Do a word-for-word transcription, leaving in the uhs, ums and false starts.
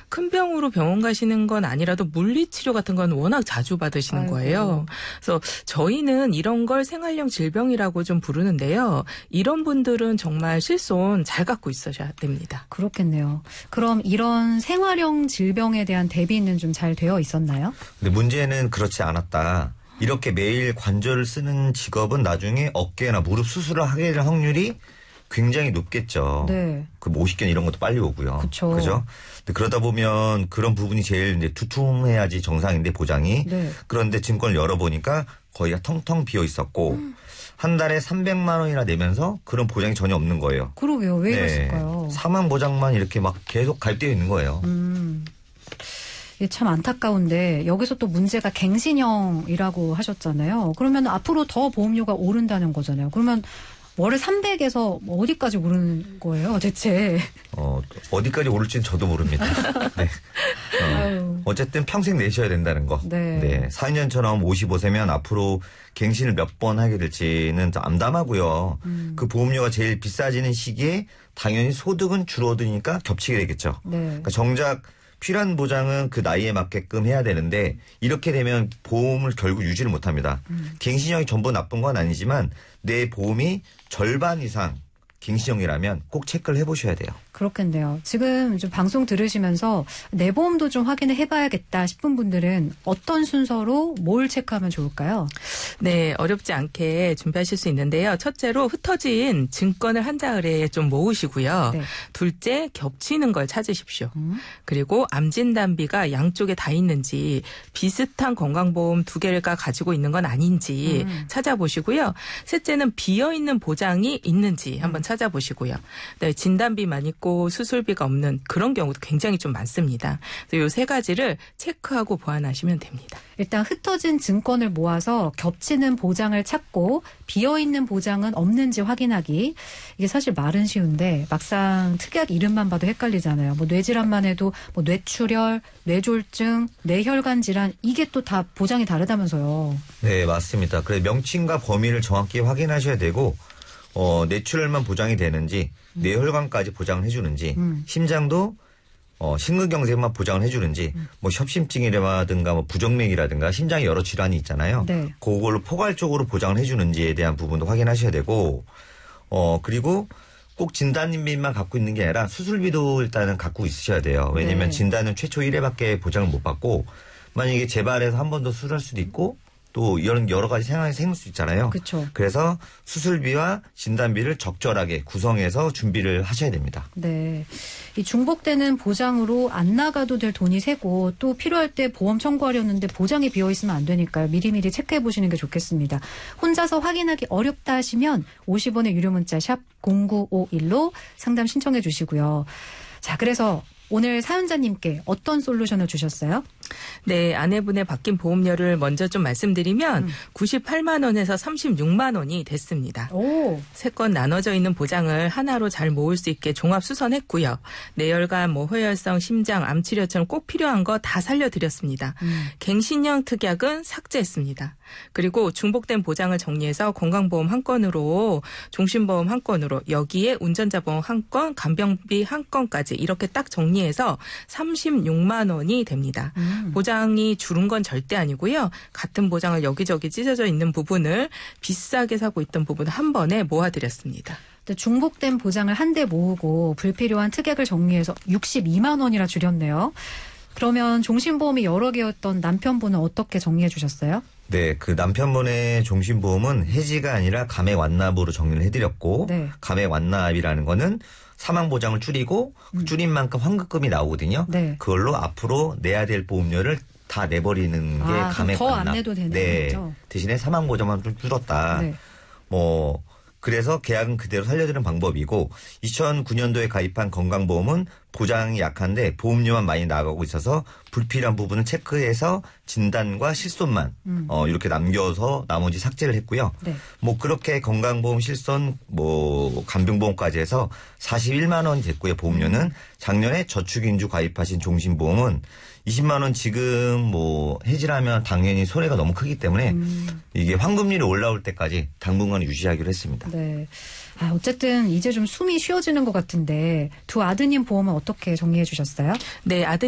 큰 병으로 병원 가시는 건 아니라도 물리치료 같은 건 워낙 자주 받으시는 아이고. 거예요. 그래서 저희는 이런 걸 생활형 질병이라고 좀 부르는데요. 이런 분들은 정말 실손 잘 갖고 있어야 됩니다. 그렇겠네요. 그럼 이런 생활형 질병에 대한 대비는 좀 잘 되어 있었나요? 근데 문제는 그렇지 않았다. 이렇게 매일 관절을 쓰는 직업은 나중에 어깨나 무릎 수술을 하게 될 확률이 굉장히 높겠죠. 네. 그 모식견 이런 것도 빨리 오고요. 그쵸. 그죠? 근데 그러다 보면 그런 부분이 제일 이제 두툼해야지 정상인데 보장이. 네. 그런데 증권을 열어보니까 거의가 텅텅 비어 있었고 음. 한 달에 삼백만 원이나 내면서 그런 보장이 전혀 없는 거예요. 그러게요. 왜 이랬을까요? 사망 보장만 이렇게 막 계속 가입되어 있는 거예요. 음. 이게 참 안타까운데 여기서 또 문제가 갱신형이라고 하셨잖아요. 그러면 앞으로 더 보험료가 오른다는 거잖아요. 그러면 월에 삼백에서 어디까지 오르는 거예요, 대체? 어, 어디까지 오를지는 저도 모릅니다. 네. 어, 어쨌든 평생 내셔야 된다는 거. 네. 네. 사인연처럼 오십오 세면 앞으로 갱신을 몇 번 하게 될지는 좀 암담하고요. 음. 그 보험료가 제일 비싸지는 시기에 당연히 소득은 줄어드니까 겹치게 되겠죠. 네. 그러니까 정작 필요한 보장은 그 나이에 맞게끔 해야 되는데 이렇게 되면 보험을 결국 유지를 못합니다. 음. 갱신형이 전부 나쁜 건 아니지만 내 보험이 절반 이상 갱신형이라면 꼭 체크를 해보셔야 돼요. 그렇겠네요. 지금 좀 방송 들으시면서 내 보험도 좀 확인을 해봐야겠다 싶은 분들은 어떤 순서로 뭘 체크하면 좋을까요? 네, 어렵지 않게 준비하실 수 있는데요. 첫째로 흩어진 증권을 한 자리에 좀 모으시고요. 네. 둘째, 겹치는 걸 찾으십시오. 음. 그리고 암진단비가 양쪽에 다 있는지 비슷한 건강보험 두 개가 가지고 있는 건 아닌지 음. 찾아보시고요. 셋째는 비어있는 보장이 있는지 한번 찾아보시고요. 네, 진단비만 있고 수술비가 없는 그런 경우도 굉장히 좀 많습니다. 이 세 가지를 체크하고 보완하시면 됩니다. 일단 흩어진 증권을 모아서 겹치는 보장을 찾고 비어있는 보장은 없는지 확인하기. 이게 사실 말은 쉬운데 막상 특약 이름만 봐도 헷갈리잖아요. 뭐 뇌질환만 해도 뭐 뇌출혈, 뇌졸중, 뇌혈관 질환 이게 또 다 보장이 다르다면서요. 네, 맞습니다. 그래 명칭과 범위를 정확히 확인하셔야 되고 어, 뇌출혈만 보장이 되는지 음. 뇌혈관까지 보장을 해주는지 음. 심장도 어, 심근경색만 보장을 해주는지 음. 뭐 협심증이라든가 뭐 부정맥이라든가 심장에 여러 질환이 있잖아요. 네. 그걸로 포괄적으로 보장을 해주는지에 대한 부분도 확인하셔야 되고 어 그리고 꼭 진단비만 갖고 있는 게 아니라 수술비도 일단은 갖고 있으셔야 돼요. 왜냐하면 네. 진단은 최초 일 회밖에 보장을 못 받고 만약에 재발해서 한 번 더 수술할 수도 있고 또 이런 여러 가지 상황이 생길 수 있잖아요. 그렇죠. 그래서 수술비와 진단비를 적절하게 구성해서 준비를 하셔야 됩니다. 네, 이 중복되는 보장으로 안 나가도 될 돈이 새고 또 필요할 때 보험 청구하려는데 보장이 비어 있으면 안 되니까요. 미리미리 체크해 보시는 게 좋겠습니다. 혼자서 확인하기 어렵다 하시면 오십 원의 유료 문자 샵 공구오일로 상담 신청해 주시고요. 자, 그래서 오늘 사연자님께 어떤 솔루션을 주셨어요? 네, 아내분의 바뀐 보험료를 먼저 좀 말씀드리면 음. 구십팔만 원에서 삼십육만 원이 됐습니다. 오. 세 건 나눠져 있는 보장을 하나로 잘 모을 수 있게 종합 수선했고요. 뇌혈관, 뭐 호혈성, 심장, 암치료처럼 꼭 필요한 거 다 살려드렸습니다. 음. 갱신형 특약은 삭제했습니다. 그리고 중복된 보장을 정리해서 건강보험 한 건으로 종신보험 한 건으로 여기에 운전자보험 한 건, 간병비 한 건까지 이렇게 딱 정리해서 삼십육만 원이 됩니다. 음. 보장이 줄은 건 절대 아니고요. 같은 보장을 여기저기 찢어져 있는 부분을 비싸게 사고 있던 부분을 한 번에 모아드렸습니다. 중복된 보장을 한데 모으고 불필요한 특약을 정리해서 육십이만 원이라 줄였네요. 그러면 종신보험이 여러 개였던 남편분은 어떻게 정리해 주셨어요? 네, 그 남편분의 종신보험은 해지가 아니라 감액 완납으로 정리를 해드렸고 네. 감액 완납이라는 거는 사망보장을 줄이고 음. 줄인 만큼 환급금이 나오거든요. 네. 그걸로 앞으로 내야 될 보험료를 다 내버리는 게 아, 감액 더 완납. 안 내도 되는 네. 거죠? 대신에 사망보장만 좀 줄었다. 네. 뭐 그래서 계약은 그대로 살려드리는 방법이고 이천구 년도에 가입한 건강보험은 보장이 약한데 보험료만 많이 나가고 있어서 불필요한 부분은 체크해서 진단과 실손만 음. 어, 이렇게 남겨서 나머지 삭제를 했고요. 네. 뭐 그렇게 건강보험 실손 뭐 간병보험까지 해서 사십일만 원 됐고요. 보험료는 음. 작년에 저축인주 가입하신 종신보험은 이십만 원 지금 뭐 해지하면 당연히 손해가 너무 크기 때문에 음. 이게 환급률이 올라올 때까지 당분간 유지하기로 했습니다. 네. 아, 어쨌든 이제 좀 숨이 쉬어지는 것 같은데 두 아드님 보험은 어떻게 정리해 주셨어요? 네, 아드